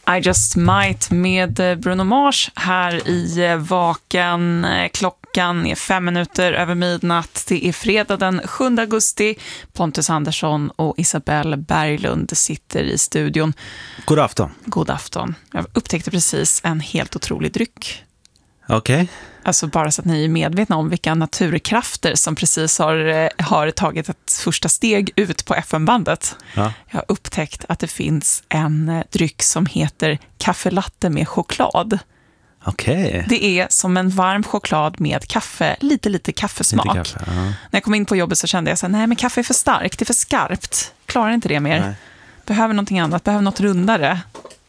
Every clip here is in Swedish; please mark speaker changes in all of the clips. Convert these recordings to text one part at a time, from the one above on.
Speaker 1: I Just Might med Bruno Mars här i Vaken. Klockan är 5 minuter över midnatt. Det är fredag den 7 augusti. Pontus Andersson och Isabelle Berglund sitter i studion.
Speaker 2: God afton.
Speaker 1: God afton. Jag upptäckte precis en helt otrolig dryck.
Speaker 2: Okej.
Speaker 1: Alltså bara så att ni är medvetna om vilka naturkrafter som precis har tagit ett första steg ut på FM-bandet.
Speaker 2: Ja.
Speaker 1: Jag har upptäckt att det finns en dryck som heter kaffelatte med choklad.
Speaker 2: Okej.
Speaker 1: Det är som en varm choklad med kaffe, lite kaffesmak.
Speaker 2: Lite kaffe, ja.
Speaker 1: När jag kom in på jobbet så kände jag så här, nej men kaffe är för starkt, det är för skarpt. Klarar inte det mer.
Speaker 2: Nej.
Speaker 1: Behöver någonting annat, behöver något rundare.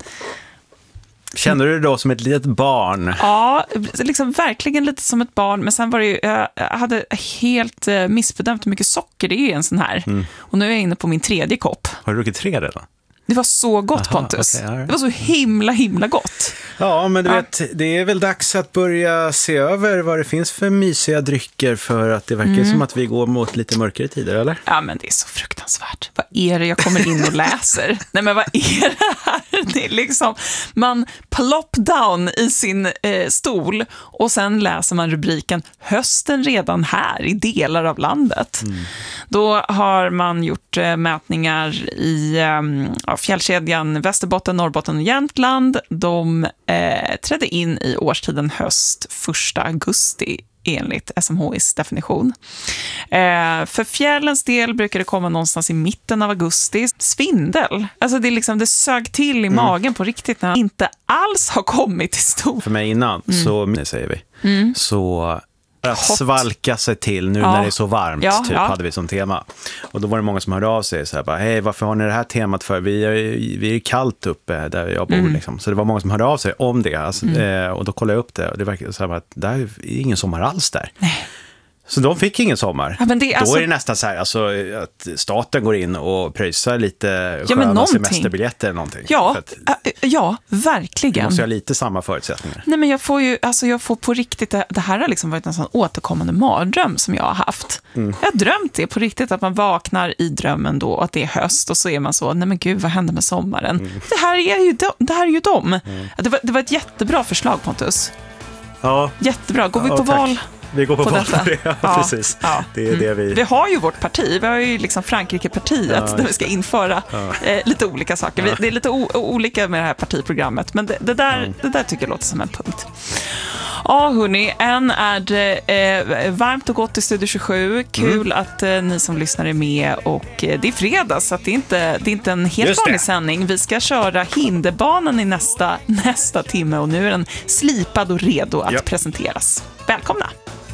Speaker 2: Känner du dig då som ett litet barn?
Speaker 1: Ja, liksom verkligen lite som ett barn. Men sen var det ju, jag hade helt missbedömt hur mycket socker det är i en sån här. Och nu är jag inne på min 3:e kopp.
Speaker 2: Har du druckit 3 redan?
Speaker 1: Det var så gott,
Speaker 2: Aha,
Speaker 1: Pontus.
Speaker 2: okej, ja.
Speaker 1: Det var så himla gott.
Speaker 2: Ja, men du vet, det är väl dags att börja se över vad det finns för mysiga drycker, för att det verkar som att vi går mot lite mörkare tider, eller?
Speaker 1: Ja, men det är så fruktansvärt. Vad är det jag kommer in och läser? Nej, men vad är det här? Det är liksom, man plopp down i sin stol och sen läser man rubriken hösten redan här i delar av landet. Då har man gjort mätningar i fjällkedjan Västerbotten, Norrbotten och Jämtland. De trädde in i årstiden höst 1 augusti enligt SMHIs definition. För fjällens del brukar det komma någonstans i mitten av augusti. Svindel. Alltså det är liksom, det sög till i magen på riktigt när det inte alls har kommit till stor.
Speaker 2: För mig innan, så säger vi, så svalka sig till nu när det är så varmt, typ, hade vi som tema. Och då var det många som hörde av sig så här, bara, hej, varför har ni det här temat för? Vi är kallt uppe där jag bor liksom. Så det var många som hörde av sig om det, alltså, och då kollade jag upp det och det verkar så här, att det är ingen sommar alls där. Nej. Så de fick ingen sommar.
Speaker 1: Ja, men det,
Speaker 2: då är det nästan så här, alltså, att staten går in och pröjsar lite sköna semesterbiljetter eller någonting.
Speaker 1: Ja,
Speaker 2: att,
Speaker 1: ja, verkligen.
Speaker 2: Du måste ha lite samma förutsättningar.
Speaker 1: Nej, men jag får på riktigt, det här har liksom varit en sån återkommande mardröm som jag har haft. Jag har drömt det på riktigt, att man vaknar i drömmen då, att det är höst och så är man så, nej men gud, vad händer med sommaren? Det här är ju dem. Det var ett jättebra förslag, Pontus.
Speaker 2: Ja.
Speaker 1: Jättebra, går vi på val?
Speaker 2: Vi går på val
Speaker 1: detta.
Speaker 2: på det, ja, precis.
Speaker 1: Ja.
Speaker 2: Det är det vi
Speaker 1: har ju vårt parti, vi har ju liksom Frankrike-partiet där vi ska införa lite olika saker. Det är lite olika med det här partiprogrammet, men det där tycker jag låter som en punkt. Ja, hörni, än är det varmt och gott i Studio 27. Kul att ni som lyssnar är med, och det är fredag så att det är inte en helt vanlig sändning. Vi ska köra hinderbanan i nästa timme och nu är den slipad och redo att presenteras. Välkomna!